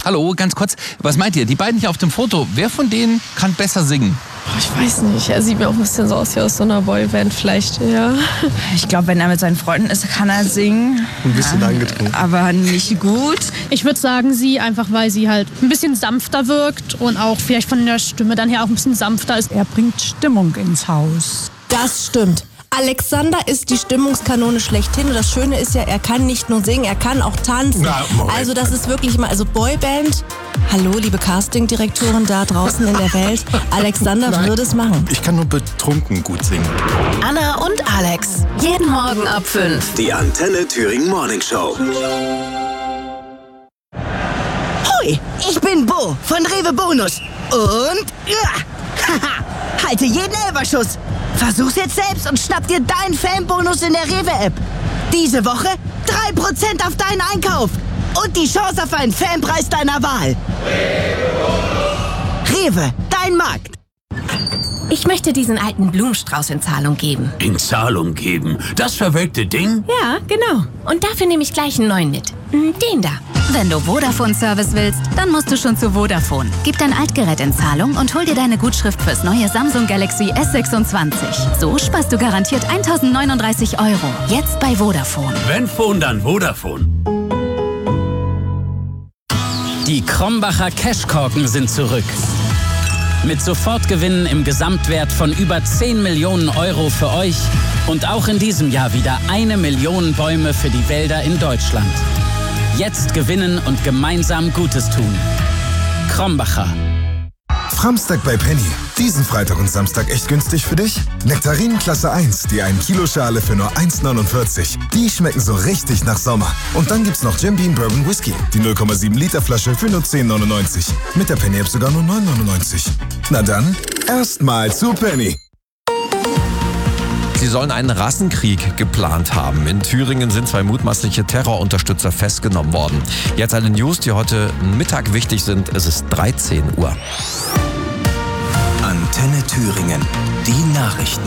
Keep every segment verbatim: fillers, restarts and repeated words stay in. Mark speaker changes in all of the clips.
Speaker 1: Hallo, ganz kurz, was meint ihr? Die beiden hier auf dem Foto, wer von denen kann besser singen?
Speaker 2: Ich weiß nicht, er sieht mir auch ein bisschen so aus wie aus so einer Boyband vielleicht, ja.
Speaker 3: Ich glaube, wenn er mit seinen Freunden ist, kann er singen.
Speaker 4: Ein bisschen ja, angetrunken.
Speaker 3: Aber nicht gut.
Speaker 5: Ich würde sagen sie, einfach weil sie halt ein bisschen sanfter wirkt und auch vielleicht von der Stimme dann her auch ein bisschen sanfter ist.
Speaker 6: Er bringt Stimmung ins Haus.
Speaker 7: Das stimmt. Alexander ist die Stimmungskanone schlechthin und das Schöne ist ja, er kann nicht nur singen, er kann auch tanzen.
Speaker 4: Na,
Speaker 7: also das ist wirklich mal, also Boyband, hallo liebe Castingdirektoren da draußen in der Welt, Alexander
Speaker 4: Nein,
Speaker 7: würde es machen.
Speaker 4: Ich kann nur betrunken gut singen.
Speaker 8: Anna und Alex, jeden Morgen ab fünf.
Speaker 9: Die Antenne Thüringen Morning Show.
Speaker 10: Hoi, ich bin Bo von Rewe Bonus und ja, haha, halte jeden Elberschuss. Versuch's jetzt selbst und schnapp dir deinen Fanbonus in der Rewe-App. Diese Woche drei Prozent auf deinen Einkauf und die Chance auf einen Fanpreis deiner Wahl. Rewe, dein Markt.
Speaker 8: Ich möchte diesen alten Blumenstrauß in Zahlung geben.
Speaker 9: In Zahlung geben? Das verwelkte Ding?
Speaker 8: Ja, genau. Und dafür nehme ich gleich einen neuen mit. Den da.
Speaker 11: Wenn du Vodafone-Service willst, dann musst du schon zu Vodafone. Gib dein Altgerät in Zahlung und hol dir deine Gutschrift fürs neue Samsung Galaxy S sechsundzwanzig. So sparst du garantiert eintausendneununddreißig Euro. Jetzt bei Vodafone.
Speaker 9: Wenn Phone, dann Vodafone.
Speaker 12: Die Krombacher Cashkorken sind zurück. Mit Sofortgewinnen im Gesamtwert von über zehn Millionen Euro für euch und auch in diesem Jahr wieder eine Million Bäume für die Wälder in Deutschland. Jetzt gewinnen und gemeinsam Gutes tun. Krombacher.
Speaker 13: Framstag bei Penny. Diesen Freitag und Samstag echt günstig für dich? Nektarinen Klasse eins, die ein Kilo Schale für nur eins neunundvierzig. Die schmecken so richtig nach Sommer. Und dann gibt's noch Jim Beam Bourbon Whisky, die null Komma sieben Liter Flasche für nur zehn neunundneunzig. Mit der Penny App sogar nur neun neunundneunzig. Na dann, erstmal zu Penny.
Speaker 14: Sie sollen einen Rassenkrieg geplant haben. In Thüringen sind zwei mutmaßliche Terrorunterstützer festgenommen worden. Jetzt eine News, die heute Mittag wichtig sind. Es ist dreizehn Uhr.
Speaker 9: Antenne Thüringen. Die Nachrichten.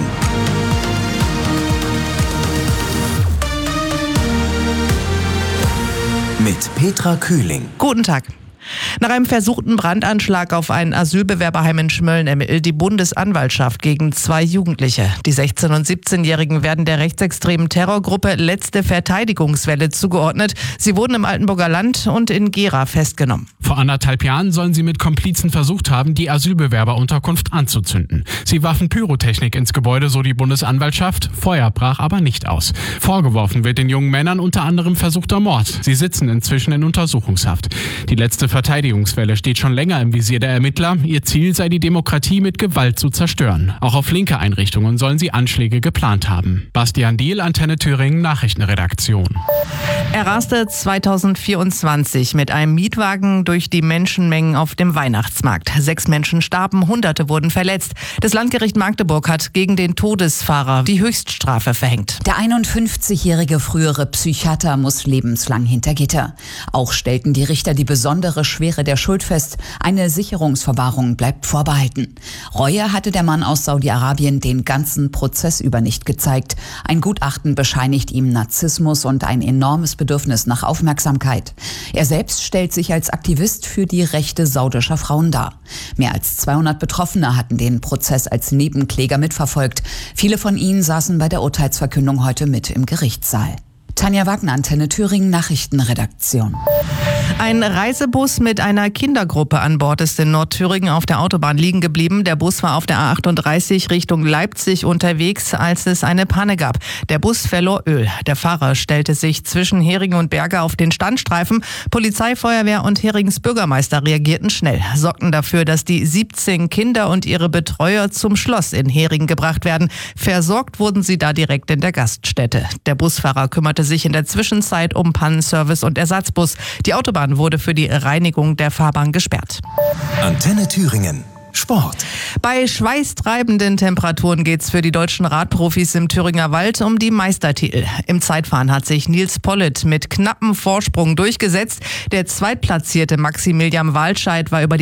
Speaker 9: Mit Petra Kühling.
Speaker 15: Guten Tag. Nach einem versuchten Brandanschlag auf ein Asylbewerberheim in Schmölln ermittelt die Bundesanwaltschaft gegen zwei Jugendliche. Die sechzehn- und siebzehnjährigen werden der rechtsextremen Terrorgruppe Letzte Verteidigungswelle zugeordnet. Sie wurden im Altenburger Land und in Gera festgenommen.
Speaker 16: Vor anderthalb Jahren sollen sie mit Komplizen versucht haben, die Asylbewerberunterkunft anzuzünden. Sie warfen Pyrotechnik ins Gebäude, so die Bundesanwaltschaft. Feuer brach aber nicht aus. Vorgeworfen wird den jungen Männern unter anderem versuchter Mord. Sie sitzen inzwischen in Untersuchungshaft. Die Letzte Verteidigungswelle steht schon länger im Visier der Ermittler. Ihr Ziel sei, die Demokratie mit Gewalt zu zerstören. Auch auf linke Einrichtungen sollen sie Anschläge geplant haben. Bastian Diehl, Antenne Thüringen, Nachrichtenredaktion.
Speaker 15: Er raste zweitausendvierundzwanzig mit einem Mietwagen durch die Menschenmengen auf dem Weihnachtsmarkt. Sechs Menschen starben, Hunderte wurden verletzt. Das Landgericht Magdeburg hat gegen den Todesfahrer die Höchststrafe verhängt.
Speaker 11: Der einundfünfzigjährige frühere Psychiater muss lebenslang hinter Gitter. Auch stellten die Richter die besondere Schwere der Schuld fest. Eine Sicherungsverwahrung bleibt vorbehalten. Reue hatte der Mann aus Saudi-Arabien den ganzen Prozess über nicht gezeigt. Ein Gutachten bescheinigt ihm Narzissmus und ein enormes Bedürfnis nach Aufmerksamkeit. Er selbst stellt sich als Aktivist für die Rechte saudischer Frauen dar. Mehr als zweihundert Betroffene hatten den Prozess als Nebenkläger mitverfolgt. Viele von ihnen saßen bei der Urteilsverkündung heute mit im Gerichtssaal. Tanja Wagner, Antenne Thüringen, Nachrichtenredaktion.
Speaker 15: Ein Reisebus mit einer Kindergruppe an Bord ist in Nordthüringen auf der Autobahn liegen geblieben. Der Bus war auf der A achtunddreißig Richtung Leipzig unterwegs, als es eine Panne gab. Der Bus verlor Öl. Der Fahrer stellte sich zwischen Heringen und Berge auf den Standstreifen. Polizei, Feuerwehr und Herings Bürgermeister reagierten schnell, sorgten dafür, dass die siebzehn Kinder und ihre Betreuer zum Schloss in Heringen gebracht werden. Versorgt wurden sie da direkt in der Gaststätte. Der Busfahrer kümmerte sich in der Zwischenzeit um Pannenservice und Ersatzbus. Die Autobahn wurde für die Reinigung der Fahrbahn gesperrt.
Speaker 9: Antenne Thüringen. Sport.
Speaker 15: Bei schweißtreibenden Temperaturen geht's für die deutschen Radprofis im Thüringer Wald um die Meistertitel. Im Zeitfahren hat sich Nils Pollitt mit knappem Vorsprung durchgesetzt. Der zweitplatzierte Maximilian Walscheid war über die